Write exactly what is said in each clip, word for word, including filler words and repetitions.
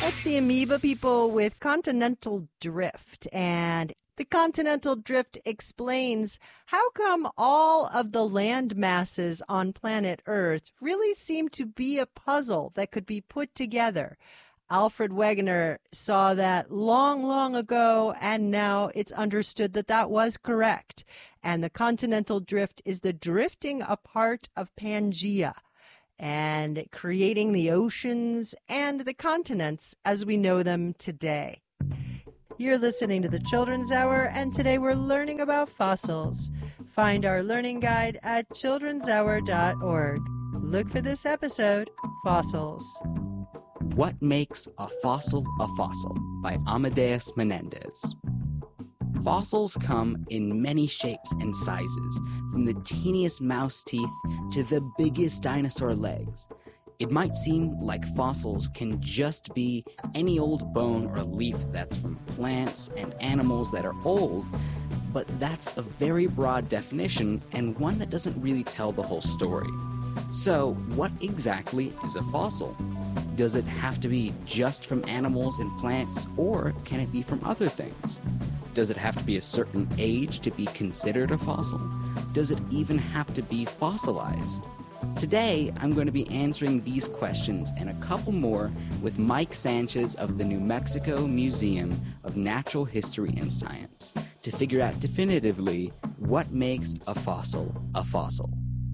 That's the amoeba people with continental drift. And the continental drift explains how come all of the land masses on planet Earth really seem to be a puzzle that could be put together. Alfred Wegener saw that long, long ago, and now it's understood that that was correct. And the continental drift is the drifting apart of Pangaea and creating the oceans and the continents as we know them today. You're listening to the Children's Hour, and today we're learning about fossils. Find our learning guide at children's hour dot org. Look for this episode, Fossils. What Makes a Fossil a Fossil by Amadeus Menendez. Fossils come in many shapes and sizes, from the teeniest mouse teeth to the biggest dinosaur legs. It might seem like fossils can just be any old bone or leaf that's from plants and animals that are old, but that's a very broad definition and one that doesn't really tell the whole story. So, what exactly is a fossil? Does it have to be just from animals and plants, or can it be from other things? Does it have to be a certain age to be considered a fossil? Does it even have to be fossilized? Today, I'm going to be answering these questions and a couple more with Mike Sanchez of the New Mexico Museum of Natural History and Science to figure out definitively what makes a fossil a fossil.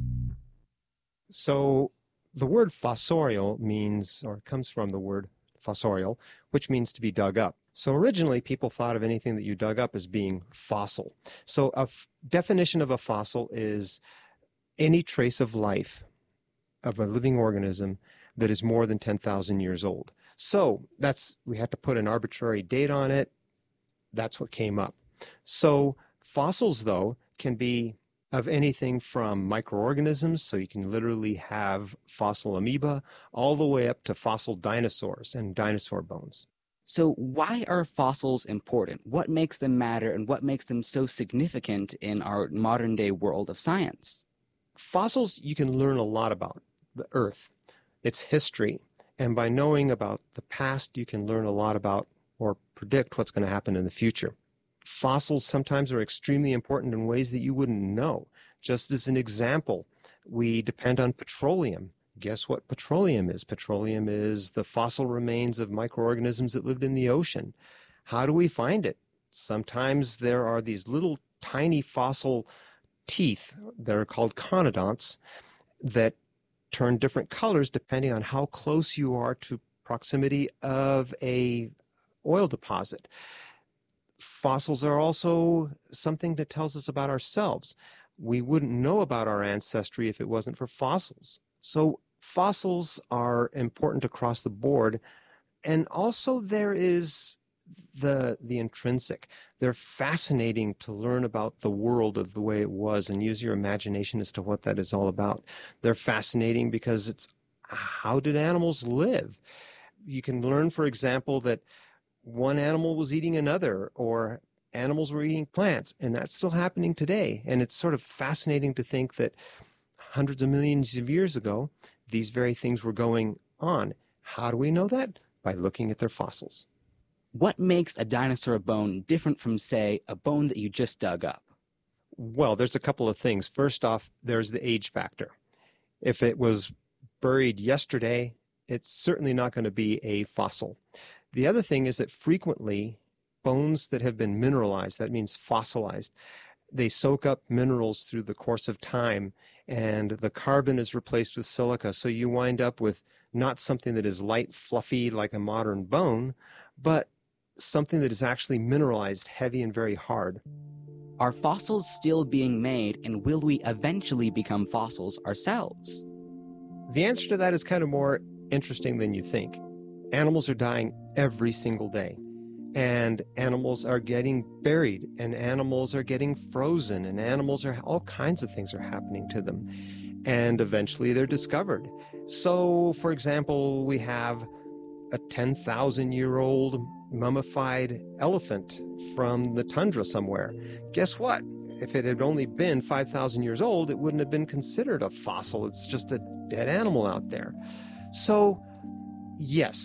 So the word fossorial means, or comes from the word fossorial, which means to be dug up. So originally, people thought of anything that you dug up as being fossil. So a f- definition of a fossil is any trace of life of a living organism that is more than ten thousand years old. So that's, we had to put an arbitrary date on it. That's what came up. So fossils, though, can be of anything from microorganisms, so you can literally have fossil amoeba, all the way up to fossil dinosaurs and dinosaur bones. So why are fossils important? What makes them matter, and what makes them so significant in our modern-day world of science? Fossils, you can learn a lot about the Earth, its history, and by knowing about the past, you can learn a lot about or predict what's going to happen in the future. Fossils sometimes are extremely important in ways that you wouldn't know. Just as an example, we depend on petroleum. Guess what petroleum is? Petroleum is the fossil remains of microorganisms that lived in the ocean. How do we find it? Sometimes there are these little tiny fossil teeth that are called conodonts that turn different colors depending on how close you are to proximity of a oil deposit. Fossils are also something that tells us about ourselves. We wouldn't know about our ancestry if it wasn't for fossils. So fossils are important across the board. And also there is the the intrinsic. They're fascinating to learn about the world of the way it was and use your imagination as to what that is all about. They're fascinating because it's how did animals live? You can learn, for example, that one animal was eating another, or animals were eating plants, and that's still happening today. And it's sort of fascinating to think that hundreds of millions of years ago, these very things were going on. How do we know that? By looking at their fossils. What makes a dinosaur bone different from, say, a bone that you just dug up? Well, there's a couple of things. First off, there's the age factor. If it was buried yesterday, it's certainly not going to be a fossil. The other thing is that frequently bones that have been mineralized, that means fossilized, they soak up minerals through the course of time, and the carbon is replaced with silica. So you wind up with not something that is light, fluffy like a modern bone, but something that is actually mineralized, heavy and very hard. Are fossils still being made, and will we eventually become fossils ourselves? The answer to that is kind of more interesting than you think. Animals are dying every single day, and animals are getting buried, and animals are getting frozen, and animals are, all kinds of things are happening to them, and eventually they're discovered. So, for example, we have a ten thousand year old mummified elephant from the tundra somewhere. Guess what? If it had only been five thousand years old, it wouldn't have been considered a fossil. It's just a dead animal out there. So, yes,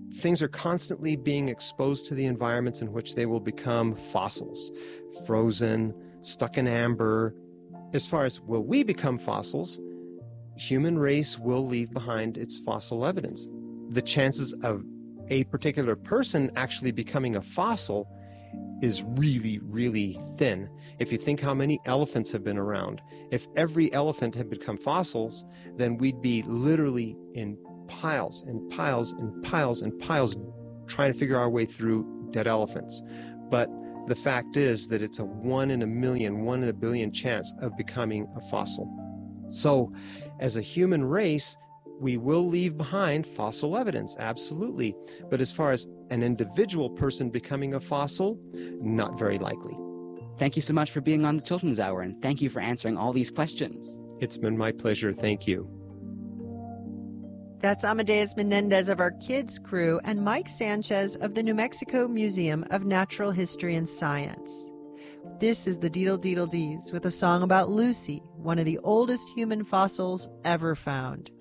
things are constantly being exposed to the environments in which they will become fossils, frozen, stuck in amber. As far as will we become fossils, human race will leave behind its fossil evidence. The chances of a particular person actually becoming a fossil is really, really thin. If you think how many elephants have been around, if every elephant had become fossils, then we'd be literally in piles and piles and piles and piles trying to figure our way through dead elephants. But the fact is that it's a one in a million, one in a billion chance of becoming a fossil. So as a human race, we will leave behind fossil evidence, absolutely. But as far as an individual person becoming a fossil, not very likely. Thank you so much for being on the Children's Hour, and thank you for answering all these questions. It's been my pleasure. Thank you. That's Amadeus Menendez of our Kids Crew and Mike Sanchez of the New Mexico Museum of Natural History and Science. This is the Deedle Deedle Dees with a song about Lucy, one of the oldest human fossils ever found.